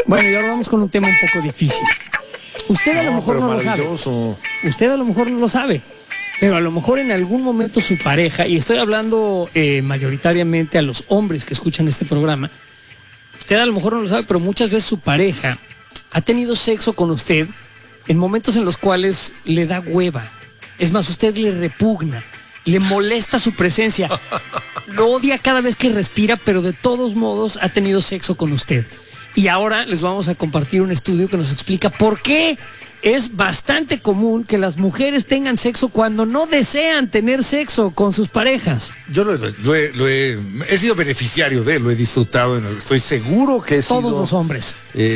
Bueno, y ahora vamos con un tema un poco difícil. Usted a lo mejor no lo sabe. Usted a lo mejor no lo sabe. Pero a lo mejor en algún momento su pareja, y estoy hablando mayoritariamente a los hombres que escuchan este programa, usted a lo mejor no lo sabe, pero muchas veces su pareja ha tenido sexo con usted en momentos en los cuales le da hueva. Es más, usted le repugna, le molesta su presencia, lo odia cada vez que respira, pero de todos modos ha tenido sexo con usted. Y ahora les vamos a compartir un estudio que nos explica por qué es bastante común que las mujeres tengan sexo cuando no desean tener sexo con sus parejas. Yo he sido beneficiario de él, lo he disfrutado, estoy seguro que he sido... Todos los hombres.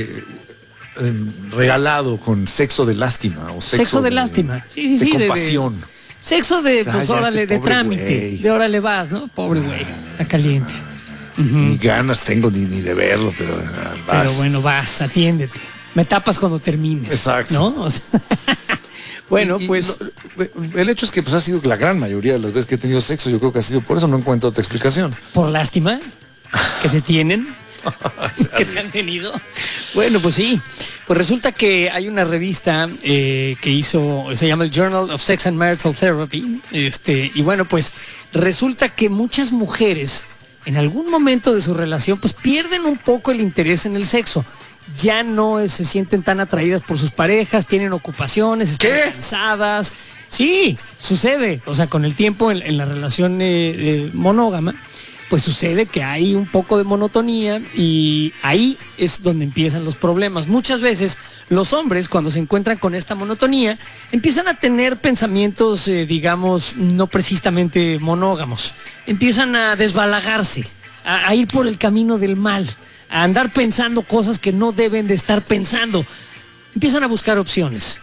Regalado con sexo de lástima. O sexo de lástima. Sí, de compasión. Sexo de, pues órale, de trámite. Güey. De órale vas, ¿no? Pobre güey, está caliente. Ni ganas tengo ni de verlo, pero vas. Pero bueno, vas, atiéndete. Me tapas cuando termines. Exacto. ¿No? O sea, bueno, pues... el hecho es que pues, ha sido la gran mayoría de las veces que he tenido sexo, yo creo que ha sido por eso, no encuentro otra explicación. ¿Por lástima? ¿Que te tienen? ¿Que te han tenido? Bueno, pues sí. Pues resulta que hay una revista que hizo, se llama el Journal of Sex and Marital Therapy. Y bueno, pues resulta que muchas mujeres en algún momento de su relación pues pierden un poco el interés en el sexo. Ya no se sienten tan atraídas por sus parejas, tienen ocupaciones, están cansadas. Sí, sucede. O sea, con el tiempo en la relación monógama, pues sucede que hay un poco de monotonía y ahí es donde empiezan los problemas. Muchas veces los hombres, cuando se encuentran con esta monotonía, empiezan a tener pensamientos, digamos, no precisamente monógamos. Empiezan a desbalagarse, a ir por el camino del mal, a andar pensando cosas que no deben de estar pensando. Empiezan a buscar opciones.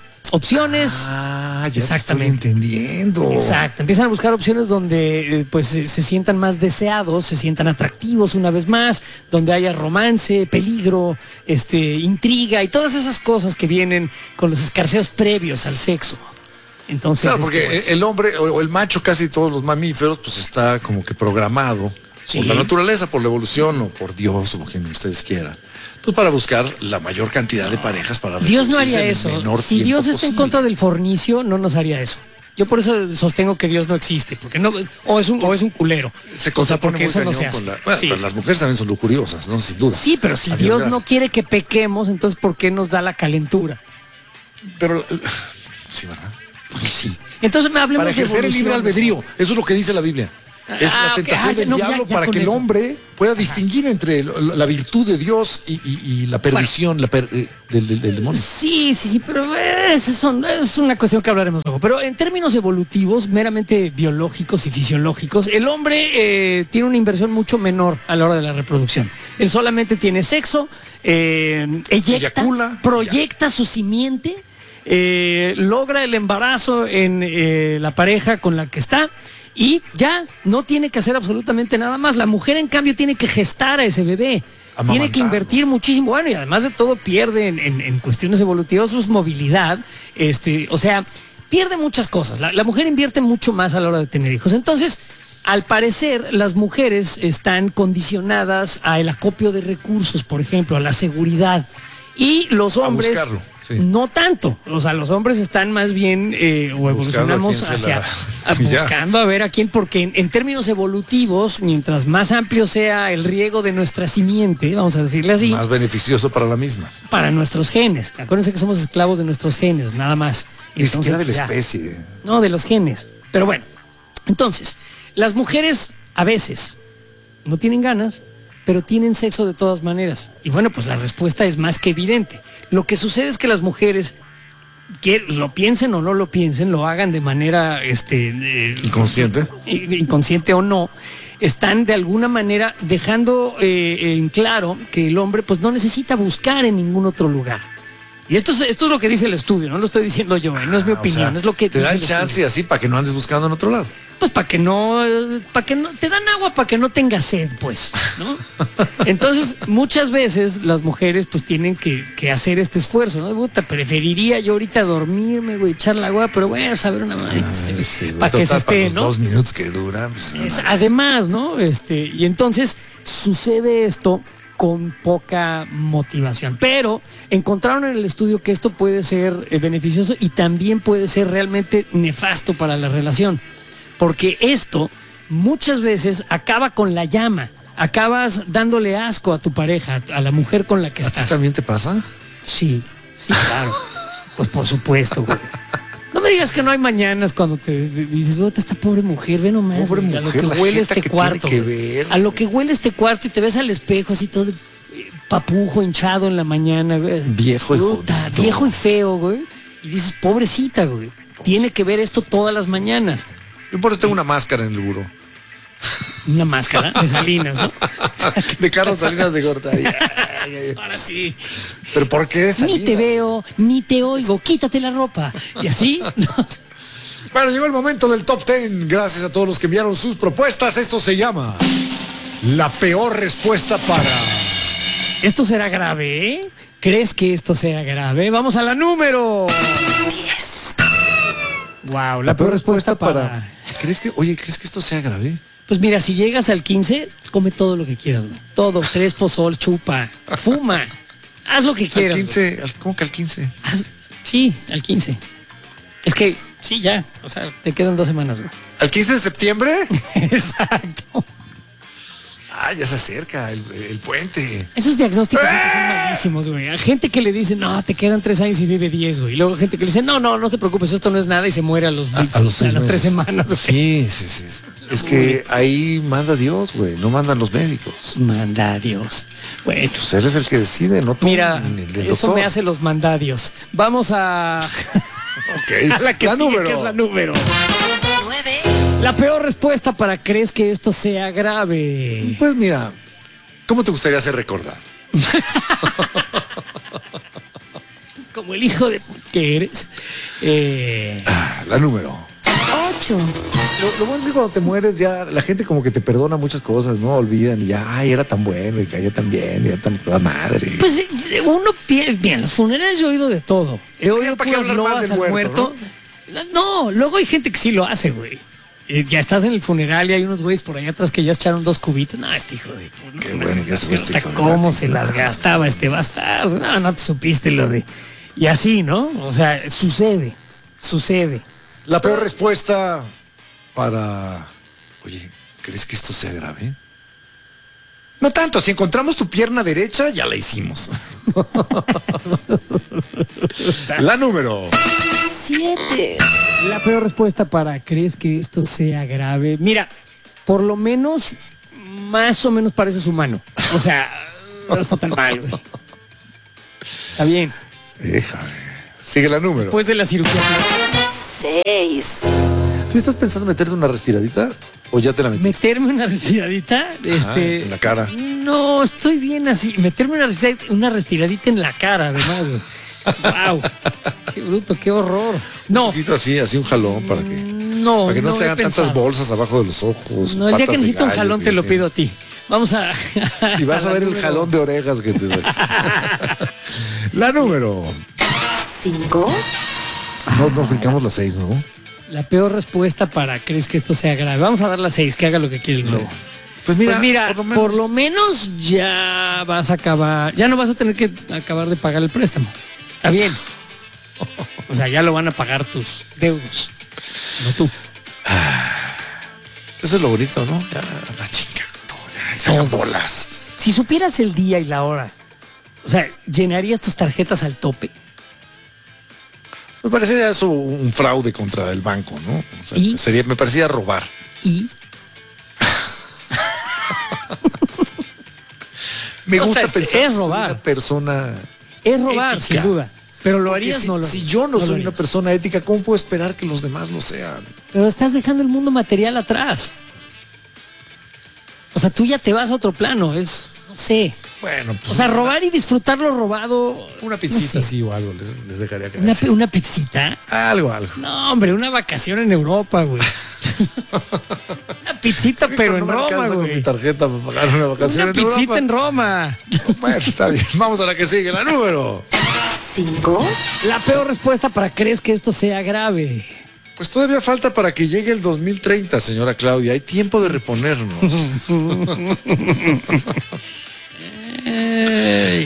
Ya exactamente. Estoy entendiendo. Exacto. Empiezan a buscar opciones donde pues se sientan más deseados, se sientan atractivos una vez más, donde haya romance, peligro, intriga y todas esas cosas que vienen con los escarceos previos al sexo. Entonces, claro, porque el hombre o el macho, casi todos los mamíferos, pues está como que programado por la naturaleza, por la evolución o por Dios, o quien ustedes quieran. Pues para buscar la mayor cantidad de parejas para Dios no haría eso. Si Dios está en contra del fornicio, no nos haría eso. Yo por eso sostengo que Dios no existe, porque no, o es un culero. Porque eso no se hace. Pero las mujeres también son lujuriosas, ¿no? Sin duda. Sí, pero si Dios no quiere que pequemos, entonces ¿por qué nos da la calentura? Pero sí, ¿verdad? Pues sí. Entonces me hablemos para ejercer el libre albedrío. Eso es lo que dice la Biblia. Es la tentación del diablo para que el hombre pueda distinguir entre la virtud de Dios y la perdición del demonio. Sí, pero es una cuestión que hablaremos luego. Pero en términos evolutivos, meramente biológicos y fisiológicos, el hombre tiene una inversión mucho menor a la hora de la reproducción. Él solamente tiene sexo, eyacula, proyecta su simiente, logra el embarazo en la pareja con la que está. Y ya no tiene que hacer absolutamente nada más. La mujer, en cambio, tiene que gestar a ese bebé. Tiene que invertir muchísimo. Bueno, y además de todo pierde en cuestiones evolutivas su movilidad. O sea, pierde muchas cosas. La mujer invierte mucho más a la hora de tener hijos. Entonces, al parecer, las mujeres están condicionadas al acopio de recursos, por ejemplo, a la seguridad. Y los hombres... No tanto, o sea, los hombres están más bien o evolucionamos buscando a ver a quién, porque en términos evolutivos, mientras más amplio sea el riego de nuestra simiente, vamos a decirle así, más beneficioso para la misma. Para nuestros genes. Acuérdense que somos esclavos de nuestros genes, nada más. Ni siquiera de la especie. No, de los genes. Pero bueno, entonces, las mujeres a veces no tienen ganas, pero tienen sexo de todas maneras. Y bueno, pues la respuesta es más que evidente. Lo que sucede es que las mujeres, que lo piensen o no lo piensen, lo hagan de manera inconsciente o no, están de alguna manera dejando en claro que el hombre pues no necesita buscar en ningún otro lugar. Y esto es lo que dice el estudio, no lo estoy diciendo yo, no es mi opinión, es lo que te dice dan chance así para que no andes buscando en otro lado. Pues para que no, te dan agua para que no tengas sed, pues, ¿no? Entonces, muchas veces las mujeres pues tienen que hacer este esfuerzo, ¿no? Puta, preferiría yo ahorita dormirme, güey, echar la agua, pero bueno, saber una madre, para que se esté, ¿no? 2 minutos que dura. Pues, además, ¿no? Y entonces sucede esto con poca motivación. Pero encontraron en el estudio que esto puede ser beneficioso y también puede ser realmente nefasto para la relación. Porque esto muchas veces acaba con la llama. Acabas dándole asco a tu pareja, a la mujer con la que ¿A ti estás. también te pasa? Sí, claro. Pues por supuesto, güey. No me digas que no hay mañanas cuando te dices, esta pobre mujer, ve nomás, Pobre güey, a lo mujer, que la huele jeta este que cuarto. tiene que Güey. ver, A lo güey. que huele este cuarto y te ves al espejo así todo papujo, hinchado en la mañana, güey. Viejo y Puta, jodido. viejo y feo, güey. Y dices, pobrecita, güey. Tiene que ver esto todas las mañanas. Yo por eso tengo una máscara en el buró. Una máscara de Salinas, ¿no? De Carlos Salinas de Gortari. Ahora sí. ¿Pero por qué de Ni Salinas? te veo, ni te oigo, quítate la ropa. Y así, Bueno, llegó el momento del Top 10. Gracias a todos los que enviaron sus propuestas. Esto se llama la peor respuesta para... ¿Esto será grave? ¿Eh? ¿Crees que esto sea grave? Vamos a la número 10. Wow, la peor respuesta para... ¿Crees que esto sea grave? Pues mira, si llegas al 15, come todo lo que quieras, güey. Todo, 3 pozol, chupa, fuma. Haz lo que quieras. Al 15, ¿cómo que al 15? Sí, al 15. Es que, sí, ya. O sea, te quedan 2 semanas, güey. ¿Al 15 de septiembre? Exacto. Ah, ya se acerca el puente. Esos diagnósticos siempre son malísimos, güey. A gente que le dice, no, te quedan 3 años y vive 10, güey. Y luego gente que le dice, no te preocupes, esto no es nada y se muere a los 6 las 3 meses. semanas. Güey. Sí. Es que ahí manda Dios, güey. No mandan los médicos. Manda Dios. Bueno, Pues él es el que decide, no tú. mira, ni el eso doctor. me hace los mandadios. Vamos a, Ok. a la que sigue, que es la número 9. La peor respuesta para crees que esto sea grave. Pues mira, ¿cómo te gustaría ser recordado? Como el hijo de que eres. La número. 8. Lo bueno es que cuando te mueres ya la gente como que te perdona muchas cosas, ¿no? Olvidan y ya, ay, era tan bueno y caía tan bien y era tan toda madre. Pues uno piensa, bien, los funerales yo he oído de todo. He oído ¿para qué puras hablar mal loas del al muerto, muerto. No, luego hay gente que sí lo hace, güey. Ya estás en el funeral y hay unos güeyes por allá atrás que ya echaron 2 cubitos. No, este hijo de... Qué bueno que es este hijo de ¿Cómo la se las gastaba este bastardo? No te supiste lo de... Y así, ¿no? O sea, sucede. La peor respuesta para... Oye, ¿crees que esto sea grave? No tanto, si encontramos tu pierna derecha, ya la hicimos. La número. 7. La peor respuesta para ¿crees que esto sea grave? Mira, por lo menos, más o menos pareces humano. O sea, no está tan mal, güey. Está bien. Déjame. Sigue la número. Después de la cirugía. 6. ¿Tú estás pensando en meterte una restiradita o ya te la metiste? Meterme una restiradita, en la cara. No, estoy bien así. Meterme una restiradita en la cara, además, güey. Wow. Qué bruto, qué horror. No, Un poquito así un jalón para que no no se he hagan tantas pensado. bolsas abajo de los ojos. No, el día patas que de necesito un gallo, jalón te lo que pido a ti. Vamos a... Y vas a ver el jalón de orejas que te da. La número. 5. No, nos brincamos las 6, ¿no? La peor respuesta para ¿crees que esto sea grave? Vamos a dar las 6, que haga lo que quiere el globo. Pues Pues mira, por lo menos ya vas a acabar, ya no vas a tener que acabar de pagar el préstamo. Está bien. O sea, ya lo van a pagar tus deudos, no tú. Eso es lo bonito, ¿no? Ya, la chica, todo, ya, se hagan bolas. Si supieras el día y la hora, o sea, ¿llenarías tus tarjetas al tope? Me parecería eso un fraude contra el banco, ¿no? O sea, ¿Y? me parecía robar. Y Me O gusta sea, pensar es que soy robar. una persona es robar, ética. sin duda. Pero lo Porque harías, no lo si harías. yo no lo soy una harías. persona ética, ¿cómo puedo esperar que los demás lo sean? Pero estás dejando el mundo material atrás. O sea, tú ya te vas a otro plano, no sé. Bueno, pues O sea, robar y disfrutar lo robado. una pizzita no sé. así o algo les dejaría caer. Una pizzita. Algo. No, hombre, una vacación en Europa, güey. Una pizzita, pero en no me Roma, alcanza con mi güey. tarjeta para pagar una vacación Una en pizzita Europa. en Roma. Bueno, está bien. Vamos a la que sigue, la número. 5. La peor respuesta para crees que esto sea grave. Pues todavía falta para que llegue el 2030, señora Claudia. Hay tiempo de reponernos.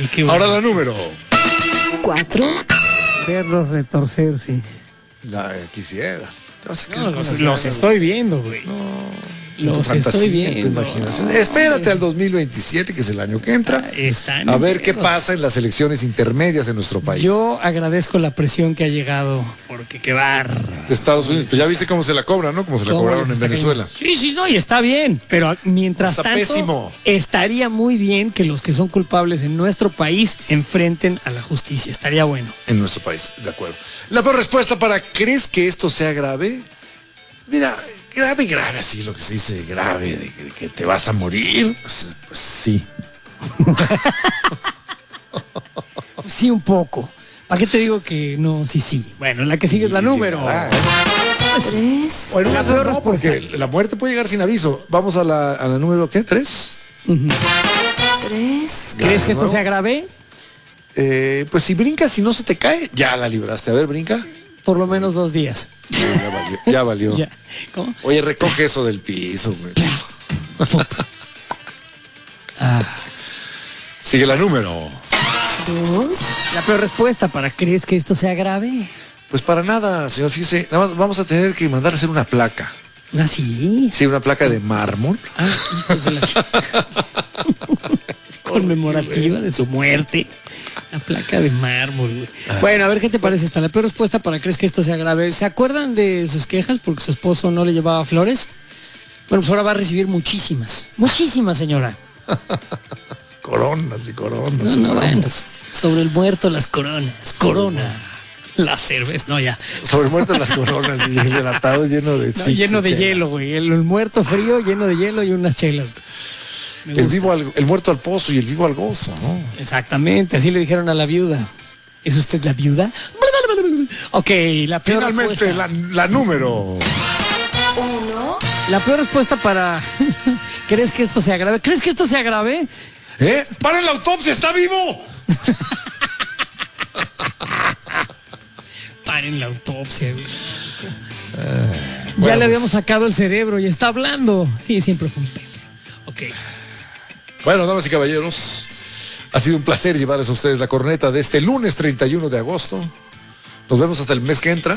qué Ahora bueno. la número. 4, Verlos retorcerse. La quisieras. Te vas a quedar No, con los, las los ganas, estoy viendo, güey. tu Los estoy fantasía, viendo. tu imaginación. Espérate al 2027, que es el año que entra. Están A ver qué enteros. pasa en las elecciones intermedias en nuestro país. Yo agradezco la presión que ha llegado, porque qué bar. De Estados Unidos. Pues ya viste cómo se la cobran, ¿no? Como se la ¿Cómo cobraron les en está Venezuela. cayendo? Sí, no, y está bien, pero mientras Está tanto, pésimo. estaría muy bien que los que son culpables en nuestro país enfrenten a la justicia. Estaría bueno. En nuestro país, de acuerdo. La peor respuesta para ¿crees que esto sea grave? Mira, grave, así lo que se dice grave, de que te vas a morir. Pues sí. Sí, un poco. ¿Para qué te digo que no? Sí. Bueno, la que sigue es la número. Llegará, ¿eh? 3, Bueno, La la peor no, respuesta. porque la muerte puede llegar sin aviso. Vamos a la número, ¿qué? ¿3? 3, ¿Crees que esto ¿no? sea grave? Pues si brincas, si no se te cae, ya la libraste. A ver, brinca. Por lo menos 2 días. Ya valió. Ya valió. Ya. ¿Cómo? Oye, recoge eso del piso, güey. Sigue la número. 2, La peor respuesta para ¿crees que esto sea grave? Pues para nada, señor, fíjese. Nada más vamos a tener que mandar a hacer una placa. ¿Ah, sí? Sí, una placa de mármol. Ah, hijos de la conmemorativa de su muerte. La placa de mármol, güey. Bueno, a ver qué te parece esta. La peor respuesta para ¿crees que esto sea grave? ¿Se acuerdan de sus quejas porque su esposo no le llevaba flores? Bueno, pues ahora va a recibir muchísimas. Muchísimas, señora. Coronas y coronas. No, y no, coronas. bueno. Sobre el muerto las coronas. Corona. La cerveza. No, ya. Sobre muertas las coronas y el atado lleno de No, six lleno y de chelas. hielo, güey. El muerto frío, lleno de hielo y unas chelas. Me El, gusta. el muerto al pozo y el vivo al gozo, ¿no? Exactamente, así le dijeron a la viuda. ¿Es usted la viuda? Ok, la peor Finalmente, respuesta. la número. 1, La peor respuesta para... ¿Crees que esto sea grave? ¿Crees que esto sea grave? ¿Eh? ¡Para la autopsia! ¡Está vivo! Paren la autopsia, güey. Ya bueno, le habíamos pues. sacado el cerebro y está hablando. Sí, siempre fue un pelo. Ok. Bueno, damas y caballeros, ha sido un placer llevarles a ustedes la corneta de este lunes 31 de agosto. Nos vemos hasta el mes que entra.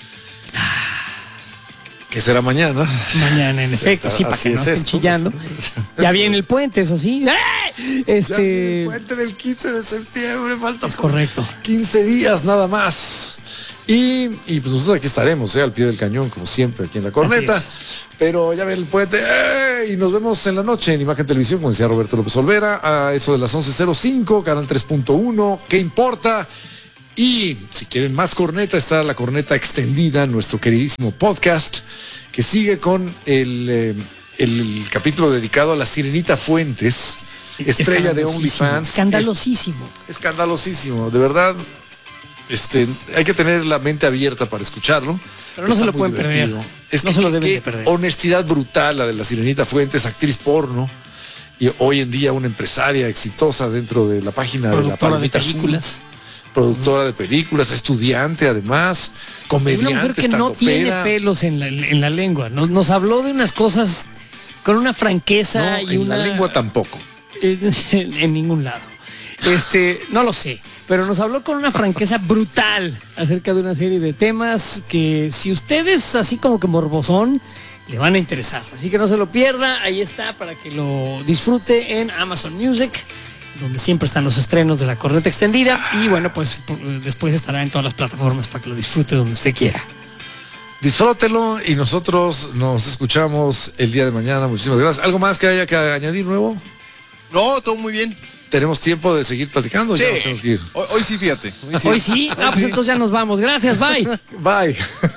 Que será mañana. Mañana, en efecto, sí, para Así que no es estén esto. chillando. Ya viene el puente, eso sí. ¡Eh! Ya viene el puente del 15 de septiembre, falta Es correcto. 15 días nada más. Y pues nosotros aquí estaremos, al pie del cañón, como siempre, aquí en la corneta. Así Pero ya viene el puente. Y nos vemos en la noche en Imagen Televisión, como decía Roberto López Olvera, a eso de las 11:05, canal 3.1. ¿Qué importa? Y si quieren más corneta, está la corneta extendida, nuestro queridísimo podcast, que sigue con el capítulo dedicado a la Sirenita Fuentes, estrella de OnlyFans. Escandalosísimo. Escandalosísimo, de verdad. Hay que tener la mente abierta para escucharlo. Pero no se Está lo muy pueden perder. divertido. Es No que se lo qué- deben qué de perder. honestidad brutal la de la Sirenita Fuentes, actriz porno. Y hoy en día una empresaria exitosa dentro de la página de la Productora de Palomita Azul. películas. Productora de películas, estudiante además, Una comediante, mujer que no tiene estandopera. pelos en la lengua. Nos habló de unas cosas con una franqueza No, y en una... la lengua tampoco. en ningún lado. No lo sé, pero nos habló con una franqueza brutal acerca de una serie de temas que si ustedes así como que morbosón le van a interesar. Así que no se lo pierda, ahí está para que lo disfrute en Amazon Music, donde siempre están los estrenos de la corneta extendida y bueno, pues después estará en todas las plataformas para que lo disfrute donde usted quiera. Disfrútelo y nosotros nos escuchamos el día de mañana. Muchísimas gracias. ¿Algo más que haya que añadir nuevo? No, todo muy bien. ¿Tenemos tiempo de seguir platicando? Sí. Ya nos tenemos que ir. Hoy sí, fíjate. Hoy sí, pues entonces ya nos vamos. Gracias, bye. Bye.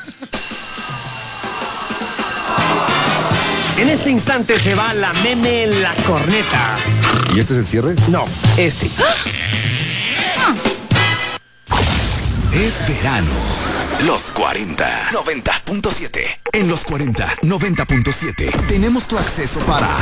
En este instante se va la meme La Corneta. ¿Y este es el cierre? No, este. Es verano. Los 40 90.7. En los 40 90.7 tenemos tu acceso para